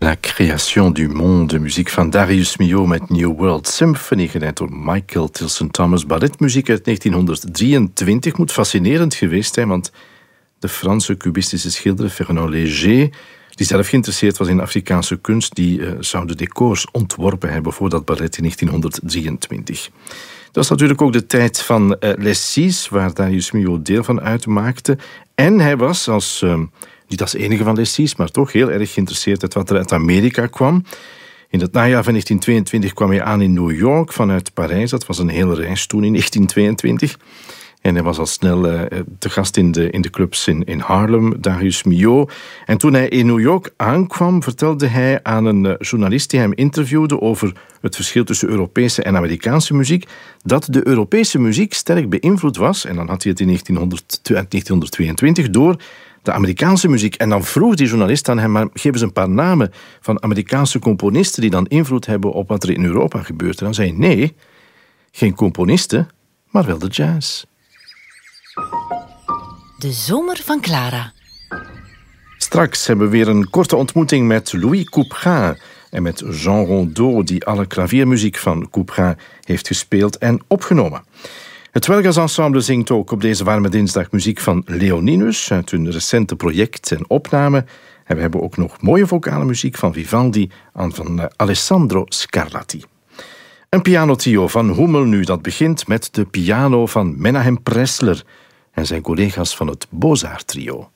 La Création du Monde, muziek van Darius Milhaud met New World Symphony, geleid door Michael Tilson Thomas. Balletmuziek uit 1923 moet fascinerend geweest zijn, want de Franse cubistische schilder Fernand Léger, die zelf geïnteresseerd was in Afrikaanse kunst, die zou de decors ontworpen hebben voor dat ballet in 1923. Dat was natuurlijk ook de tijd van Les Six, waar Darius Milhaud deel van uitmaakte. En hij was niet als enige van Les Six, maar toch heel erg geïnteresseerd in wat er uit Amerika kwam. In het najaar van 1922 kwam hij aan in New York vanuit Parijs. Dat was een hele reis toen in 1922. En hij was al snel te gast in de clubs in Harlem, Darius Milhaud. En toen hij in New York aankwam, vertelde hij aan een journalist die hem interviewde over het verschil tussen Europese en Amerikaanse muziek, dat de Europese muziek sterk beïnvloed was, en dan had hij het in 1922 door de Amerikaanse muziek. En dan vroeg die journalist aan hem, maar geef eens een paar namen van Amerikaanse componisten die dan invloed hebben op wat er in Europa gebeurt. En dan zei hij, nee, geen componisten, maar wel de jazz. De zomer van Clara. Straks hebben we weer een korte ontmoeting met Louis Couperin en met Jean Rondeau, die alle klaviermuziek van Couperin heeft gespeeld en opgenomen. Het Huelgas Ensemble zingt ook op deze warme dinsdag muziek van Leoninus uit hun recente project en opname. En we hebben ook nog mooie vocale muziek van Vivaldi en van Alessandro Scarlatti. Een pianotrio van Hummel nu, dat begint met de piano van Menahem Pressler en zijn collega's van het Bozart Trio.